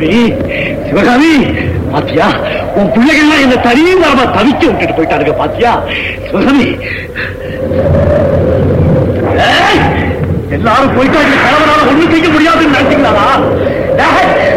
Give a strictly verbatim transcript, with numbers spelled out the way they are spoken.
சிவகாமி, சிவகாமி, பாத்தியா உன் பிள்ளைகள்லாம் என்ன தனியும் வரமா தவிக்க விட்டுட்டு போயிட்டாருங்க. பாத்தியா சிவகாமி, எல்லாரும் போயிட்டா கணவனால ஒண்ணும் செய்ய முடியாதுன்னு நினைச்சீங்களா?